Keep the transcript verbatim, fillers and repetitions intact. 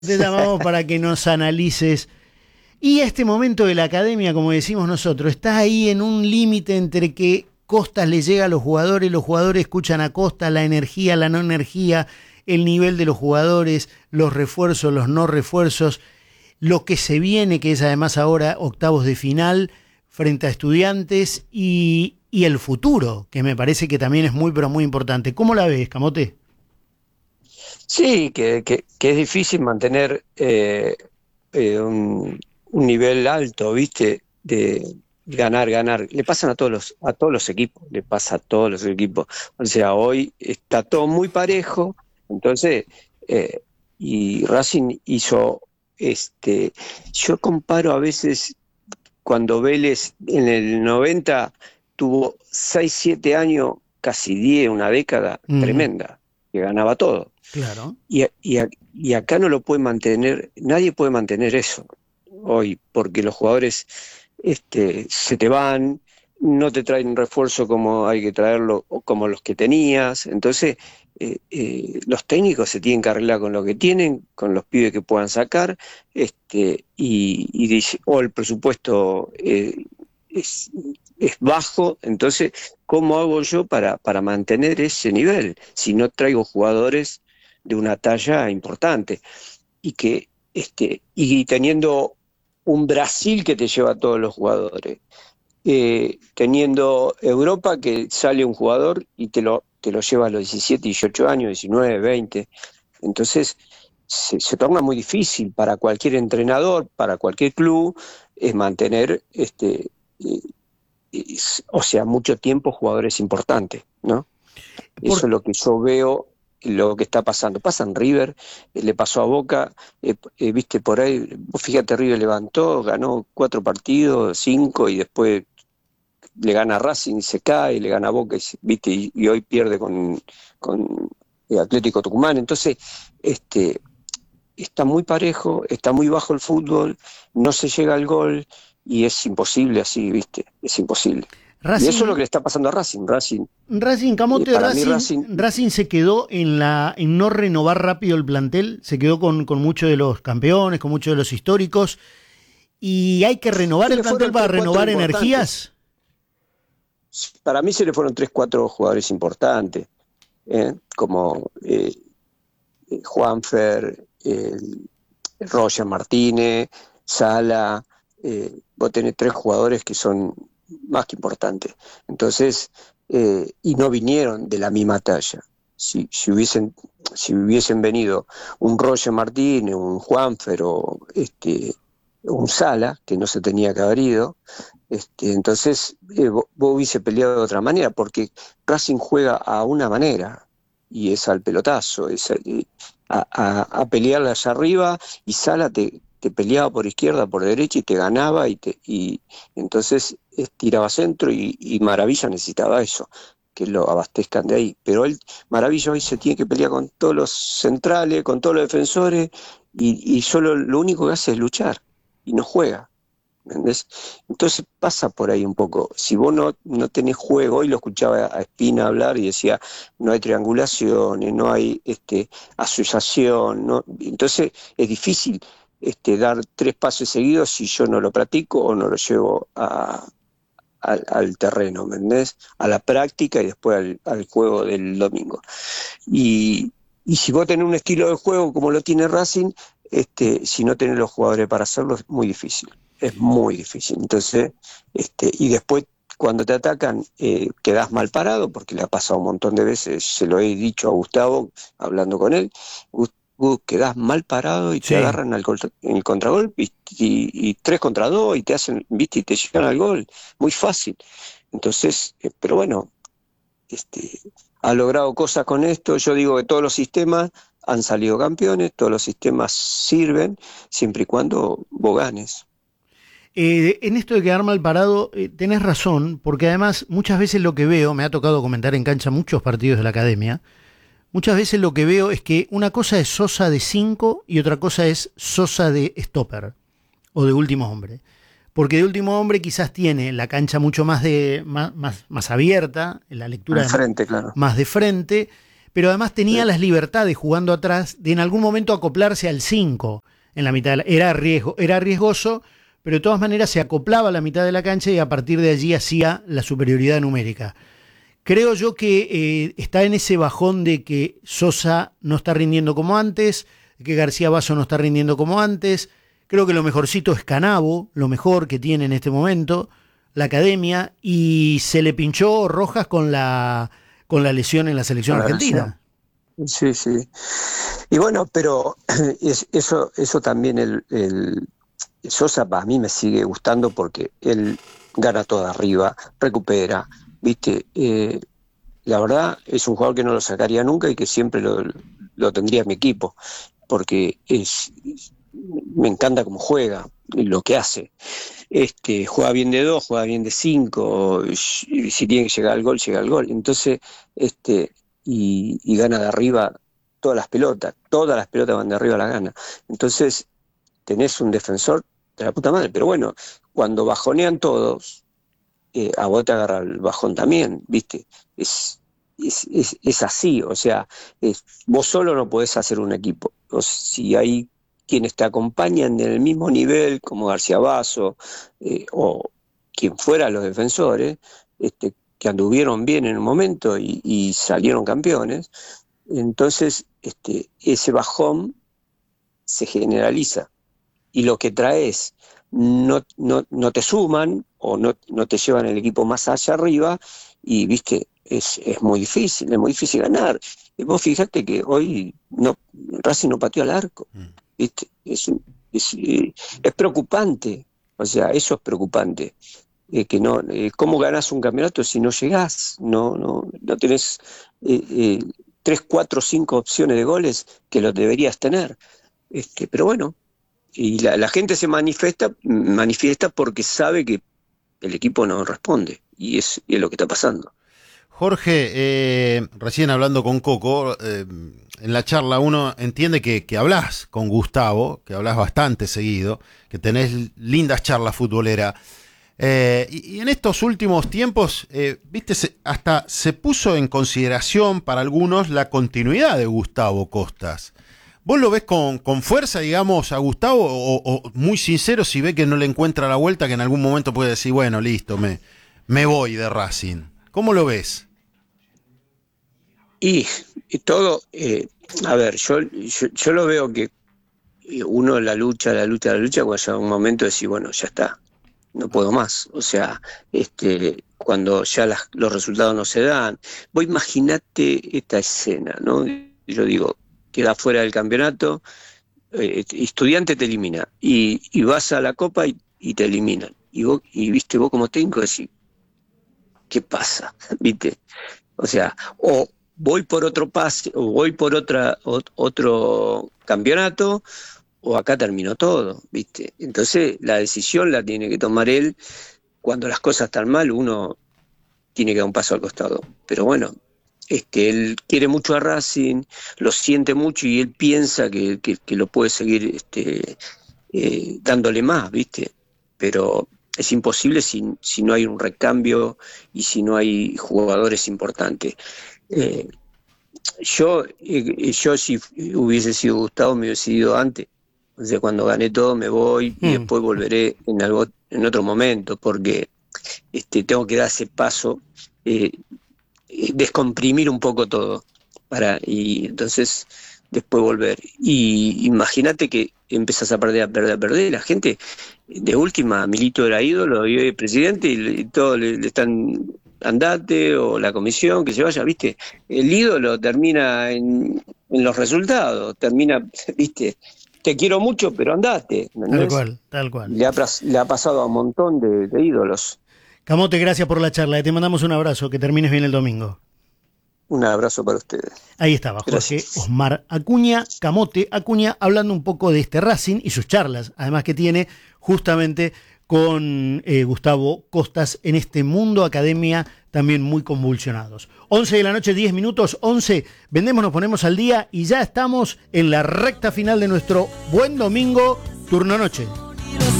Te llamamos para que nos analices. Y este momento de la academia, como decimos nosotros, está ahí en un límite entre que Costas le llega a los jugadores, los jugadores escuchan a Costas, la energía, la no energía, el nivel de los jugadores, los refuerzos, los no refuerzos, lo que se viene, que es además ahora octavos de final frente a Estudiantes y, y el futuro, que me parece que también es muy, pero muy importante. ¿Cómo la ves, Camote? Sí, que, que, que es difícil mantener eh, eh, un, un nivel alto, ¿viste? De ganar, ganar. Le pasan a todos los, a todos los equipos, le pasa a todos los equipos. O sea, hoy está todo muy parejo, entonces, eh, y Racing hizo, este, yo comparo a veces cuando Vélez en el noventa tuvo seis siete años, casi diez una década Mm, tremenda, que ganaba todo. claro. Y, y, y acá no lo puede mantener, nadie puede mantener eso hoy, porque los jugadores este, se te van, no te traen un refuerzo como hay que traerlo, o como los que tenías. Entonces, eh, eh, los técnicos se tienen que arreglar con lo que tienen, con los pibes que puedan sacar, este, y, y dice, o el presupuesto eh, es, es bajo. Entonces, ¿cómo hago yo para, para mantener ese nivel si no traigo jugadores de una talla importante? Y que este, y teniendo un Brasil que te lleva a todos los jugadores, eh, teniendo Europa que sale un jugador y te lo, te lo lleva a los diecisiete, dieciocho años, diecinueve, veinte. Entonces se, se torna muy difícil para cualquier entrenador, para cualquier club, es mantener, este, eh, es, o sea, mucho tiempo jugadores importantes, ¿no? Por, Eso es lo que yo veo, lo que está pasando. Pasa en River, eh, le pasó a Boca, eh, eh, viste por ahí, vos fíjate, River levantó, ganó cuatro partidos, cinco, y después le gana a Racing y se cae, le gana a Boca, y, viste, y, y hoy pierde con, con el Atlético Tucumán. Entonces, este, está muy parejo, está muy bajo el fútbol, no se llega al gol, y es imposible así, viste, es imposible. Y eso es lo que Racing, le está pasando a Racing. Racing, Racing eh, Camote, para mí Racing, Racing. Racing se quedó en la en no renovar rápido el plantel, se quedó con, con muchos de los campeones, con muchos de los históricos, y hay que renovar Se el le plantel fueron para tres, cuatro renovar importantes. energías. Para mí se le fueron tres, cuatro jugadores importantes, ¿eh? Como eh, Juanfer, eh, Roger Martínez, Sala. Eh, vos tenés tres jugadores que son más que importantes. Entonces, eh, y no vinieron de la misma talla. Si, si, hubiesen, si hubiesen venido un Roger Martínez, un Juanfer o este, un Sala, que no se tenía que haber ido, este, entonces eh, vos, vos hubiese peleado de otra manera, porque Racing juega a una manera, y es al pelotazo, es eh, a, a, a pelearle allá arriba, y Sala te, te peleaba por izquierda, por derecha, y te ganaba, y, te, y entonces eh, tiraba centro, y, y Maravilla necesitaba eso, que lo abastezcan de ahí. Pero él, Maravilla hoy se tiene que pelear con todos los centrales, con todos los defensores, y, y solo lo único que hace es luchar, y no juega. ¿Entendés? Entonces pasa por ahí un poco. Si vos no, no tenés juego, hoy lo escuchaba a Espina hablar y decía, no hay triangulaciones, no hay este, asociación, no. Entonces es difícil este, dar tres pases seguidos si yo no lo practico o no lo llevo a, al, al terreno, ¿me entendés? A la práctica y después al, al juego del domingo. Y, y si vos tenés un estilo de juego como lo tiene Racing, este, si no tenés los jugadores para hacerlo, es muy difícil. Es muy difícil. Entonces, este, y después cuando te atacan, eh, quedás mal parado, porque le ha pasado un montón de veces, se lo he dicho a Gustavo, hablando con él, Gustavo, quedás mal parado y te Sí. agarran al contra, en el contragolpe, y, y, y tres contra dos, y te hacen, viste, y te llegan al gol. Muy fácil. Entonces, eh, pero bueno, este, ha logrado cosas con esto. Yo digo que todos los sistemas han salido campeones, todos los sistemas sirven, siempre y cuando vos ganes. Eh, en esto de quedar mal parado, eh, tenés razón, porque además muchas veces lo que veo, me ha tocado comentar en cancha muchos partidos de la academia, muchas veces lo que veo es que una cosa es Sosa de cinco y otra cosa es Sosa de stopper o de último hombre. Porque de último hombre quizás tiene la cancha mucho más, de, más, más, más abierta, la lectura Al de, frente, claro. más de frente, pero además tenía las libertades jugando atrás de en algún momento acoplarse al cinco en la mitad. De la, era, riesgo, era riesgoso, pero de todas maneras se acoplaba a la mitad de la cancha y a partir de allí hacía la superioridad numérica. Creo yo que eh, está en ese bajón de que Sosa no está rindiendo como antes, que García Basso no está rindiendo como antes. Creo que lo mejorcito es Canavo, lo mejor que tiene en este momento la academia, y se le pinchó Rojas con la con la lesión en la selección la argentina. Sí, sí. Y bueno, pero es, eso eso también el, el Sosa para mí me sigue gustando porque él gana todo arriba, recupera, ¿viste? Eh, la verdad es un jugador que no lo sacaría nunca y que siempre lo, lo tendría en mi equipo, porque es, me encanta cómo juega, lo que hace. Este, juega bien de dos, juega bien de cinco, si tiene que llegar al gol, llega al gol. Entonces, este, y, y gana de arriba todas las pelotas, todas las pelotas van de arriba, la gana. Entonces, tenés un defensor de la puta madre, pero bueno, cuando bajonean todos, eh, a vos te agarra el bajón también, ¿viste? Es, es, es, es así, o sea, es, vos solo no podés hacer un equipo. O sea, si hay quienes te acompañan en el mismo nivel, como García Basso, eh, o quien fuera los defensores, este, que anduvieron bien en un momento y, y salieron campeones, entonces este, ese bajón se generaliza. Y lo que traes no, no, no te suman o no, no te llevan el equipo más allá arriba y, viste, es, es muy difícil, es muy difícil ganar. Y vos fijate que hoy no, Racing no pateó al arco. ¿Viste? Es, es, es preocupante, o sea, eso es preocupante. Eh, que no, eh, ¿cómo ganás un campeonato si no llegás? No, no, no tenés eh, eh, tres, cuatro, cinco opciones de goles que lo deberías tener. Este, pero bueno, y la, la gente se manifiesta, manifiesta porque sabe que el equipo no responde, y es, y es lo que está pasando. Jorge, eh, recién hablando con Coco, eh, en la charla uno entiende que, que hablás con Gustavo, que hablás bastante seguido, que tenés lindas charlas futboleras. Eh, y, y en estos últimos tiempos, eh, viste, se, hasta se puso en consideración para algunos la continuidad de Gustavo Costas. ¿Vos lo ves con, con fuerza, digamos, a Gustavo, o, o muy sincero si ve que no le encuentra la vuelta, que en algún momento puede decir, bueno, listo, me, me voy de Racing? ¿Cómo lo ves? Y, y todo, eh, a ver, yo, yo, yo lo veo que uno la lucha, la lucha, la lucha, cuando llega un momento de decir, bueno, ya está, no puedo más. O sea, este, cuando ya las, los resultados no se dan. Vos imaginate esta escena, ¿no? Yo digo, queda fuera del campeonato, eh, Estudiante te elimina, y, y vas a la Copa y, y te eliminan. Y vos, y viste, vos como técnico decís, ¿qué pasa? ¿Viste? O sea, o voy por otro pase, o voy por otra, o, otro campeonato, o acá terminó todo, ¿viste? Entonces la decisión la tiene que tomar él. Cuando las cosas están mal, uno tiene que dar un paso al costado. Pero bueno, este, él quiere mucho a Racing, lo siente mucho y él piensa que, que, que lo puede seguir este, eh, dándole más, ¿viste? Pero es imposible si, si no hay un recambio y si no hay jugadores importantes. Eh, yo, eh, yo si hubiese sido Gustavo me hubiese ido antes. O sea, cuando gané todo me voy y mm. después volveré en algo, en otro momento, porque este, tengo que dar ese paso, eh, descomprimir un poco todo para y entonces después volver. Y imagínate que empezás a perder, a perder, a perder. La gente, de última, Milito era ídolo, y hoy presidente, y, y todos le, le están andate, o la comisión, que se vaya, ¿viste? El ídolo termina en, en los resultados, termina, ¿viste? Te quiero mucho, pero andate. Tal cual, tal cual. Le ha, le ha pasado a un montón de, de ídolos. Camote, gracias por la charla. Te mandamos un abrazo. Que termines bien el domingo. Un abrazo para ustedes. Ahí estaba Jorge Gracias. Osmar Acuña, Camote Acuña, hablando un poco de este Racing y sus charlas, además que tiene justamente con eh, Gustavo Costas en este Mundo Academia también muy convulsionados. once de la noche, diez minutos, once, vendemos, nos ponemos al día y ya estamos en la recta final de nuestro Buen Domingo, turno noche.